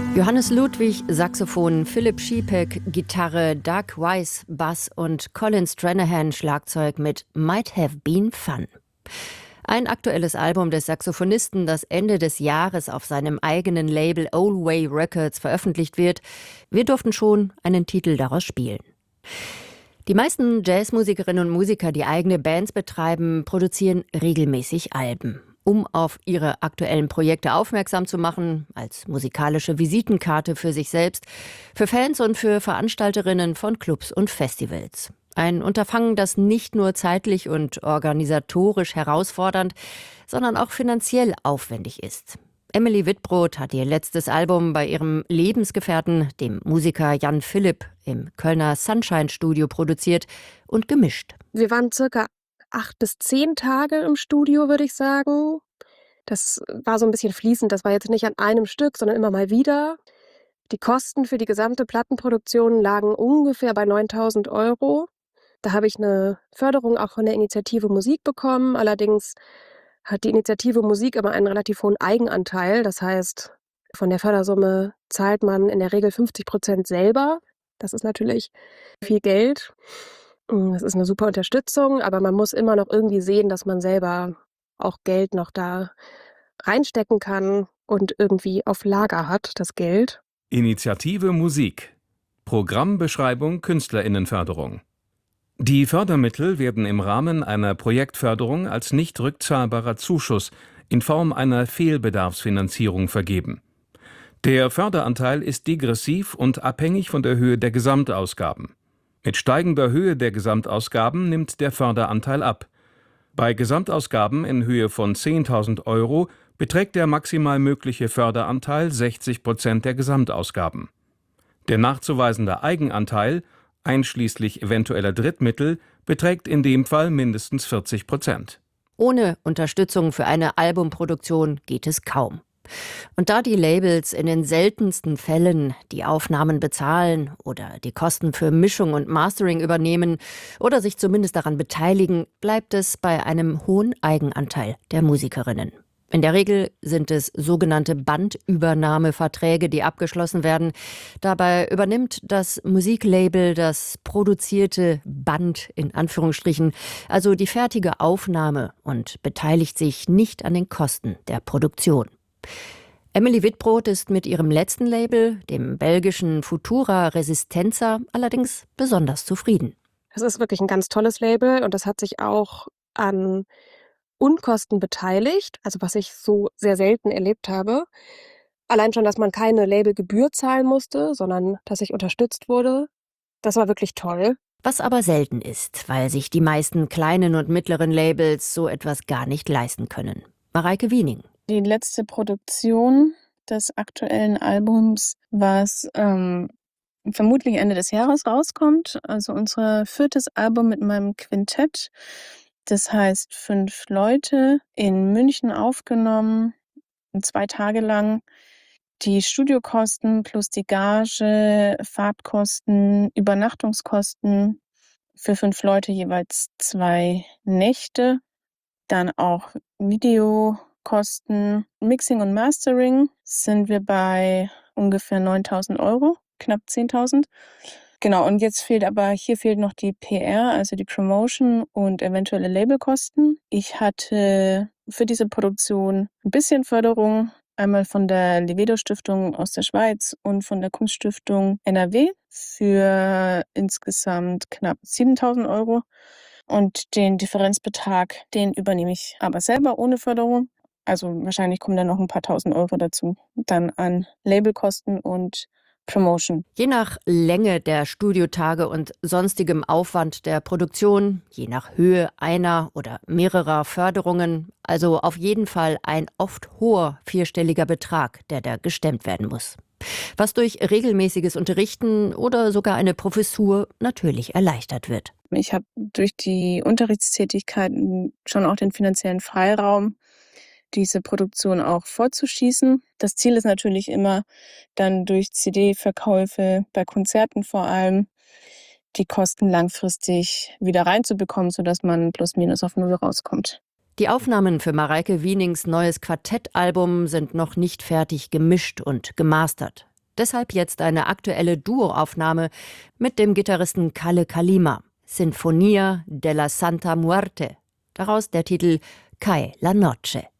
Johannes Ludwig, Saxophon, Philipp Schiepeck, Gitarre, Doug Weiss, Bass und Colin Stranahan, Schlagzeug mit Might Have Been Fun. Ein aktuelles Album des Saxophonisten, das Ende des Jahres auf seinem eigenen Label Old Way Records veröffentlicht wird. Wir durften schon einen Titel daraus spielen. Die meisten Jazzmusikerinnen und Musiker, die eigene Bands betreiben, produzieren regelmäßig Alben. Um auf ihre aktuellen Projekte aufmerksam zu machen, als musikalische Visitenkarte für sich selbst, für Fans und für Veranstalterinnen von Clubs und Festivals. Ein Unterfangen, das nicht nur zeitlich und organisatorisch herausfordernd, sondern auch finanziell aufwendig ist. Emily Wittbrod hat ihr letztes Album bei ihrem Lebensgefährten, dem Musiker Jan Philipp, im Kölner Sunshine Studio produziert und gemischt. Wir waren circa 8 bis 10 Tage im Studio, würde ich sagen. Das war so ein bisschen fließend. Das war jetzt nicht an einem Stück, sondern immer mal wieder. Die Kosten für die gesamte Plattenproduktion lagen ungefähr bei 9.000 €. Da habe ich eine Förderung auch von der Initiative Musik bekommen. Allerdings hat die Initiative Musik immer einen relativ hohen Eigenanteil. Das heißt, von der Fördersumme zahlt man in der Regel 50% selber. Das ist natürlich viel Geld. Das ist eine super Unterstützung, aber man muss immer noch irgendwie sehen, dass man selber auch Geld noch da reinstecken kann und irgendwie auf Lager hat, das Geld. Initiative Musik. Programmbeschreibung Künstlerinnenförderung. Die Fördermittel werden im Rahmen einer Projektförderung als nicht rückzahlbarer Zuschuss in Form einer Fehlbedarfsfinanzierung vergeben. Der Förderanteil ist degressiv und abhängig von der Höhe der Gesamtausgaben. Mit steigender Höhe der Gesamtausgaben nimmt der Förderanteil ab. Bei Gesamtausgaben in Höhe von 10.000 € beträgt der maximal mögliche Förderanteil 60% der Gesamtausgaben. Der nachzuweisende Eigenanteil, einschließlich eventueller Drittmittel, beträgt in dem Fall mindestens 40%. Ohne Unterstützung für eine Albumproduktion geht es kaum. Und da die Labels in den seltensten Fällen die Aufnahmen bezahlen oder die Kosten für Mischung und Mastering übernehmen oder sich zumindest daran beteiligen, bleibt es bei einem hohen Eigenanteil der Musikerinnen. In der Regel sind es sogenannte Bandübernahmeverträge, die abgeschlossen werden. Dabei übernimmt das Musiklabel das produzierte Band in Anführungsstrichen, also die fertige Aufnahme, und beteiligt sich nicht an den Kosten der Produktion. Emily Wittbrod ist mit ihrem letzten Label, dem belgischen Futura Resistenza, allerdings besonders zufrieden. Das ist wirklich ein ganz tolles Label und das hat sich auch an Unkosten beteiligt, also was ich so sehr selten erlebt habe. Allein schon, dass man keine Labelgebühr zahlen musste, sondern dass ich unterstützt wurde. Das war wirklich toll. Was aber selten ist, weil sich die meisten kleinen und mittleren Labels so etwas gar nicht leisten können. Mareike Wiening. Die letzte Produktion des aktuellen Albums, was vermutlich Ende des Jahres rauskommt. Also unser 4. Album mit meinem Quintett. Das heißt 5 Leute in München aufgenommen, 2 Tage lang. Die Studiokosten plus die Gage, Fahrtkosten, Übernachtungskosten für 5 Leute jeweils 2 Nächte. Dann auch Videokosten, Mixing und Mastering sind wir bei ungefähr 9.000 €, knapp 10.000. Genau, und hier fehlt noch die PR, also die Promotion und eventuelle Labelkosten. Ich hatte für diese Produktion ein bisschen Förderung, einmal von der Livedo-Stiftung aus der Schweiz und von der Kunststiftung NRW für insgesamt knapp 7.000 €. Und den Differenzbetrag, den übernehme ich aber selber ohne Förderung. Also wahrscheinlich kommen dann noch ein paar tausend Euro dazu, dann an Labelkosten und Promotion. Je nach Länge der Studiotage und sonstigem Aufwand der Produktion, je nach Höhe einer oder mehrerer Förderungen, also auf jeden Fall ein oft hoher vierstelliger Betrag, der da gestemmt werden muss. Was durch regelmäßiges Unterrichten oder sogar eine Professur natürlich erleichtert wird. Ich habe durch die Unterrichtstätigkeiten schon auch den finanziellen Freiraum, diese Produktion auch fortzuschießen. Das Ziel ist natürlich immer, dann durch CD-Verkäufe bei Konzerten vor allem die Kosten langfristig wieder reinzubekommen, sodass man plus minus auf Null rauskommt. Die Aufnahmen für Mareike Wienings neues Quartettalbum sind noch nicht fertig gemischt und gemastert. Deshalb jetzt eine aktuelle Duoaufnahme mit dem Gitarristen Kalle Kalima, Sinfonia della Santa Muerte. Daraus der Titel Cae la Noche.